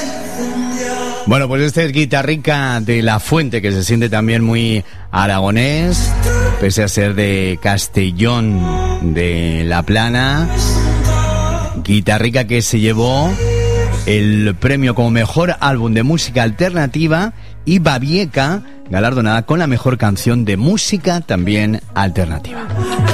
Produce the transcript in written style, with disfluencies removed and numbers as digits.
Bueno, pues este es Guitarrica de La Fuente, que se siente también muy aragonés, pese a ser de Castellón de la Plana. Guitarrica que se llevó el premio como mejor álbum de música alternativa y Babieca galardonada con la mejor canción de música también alternativa.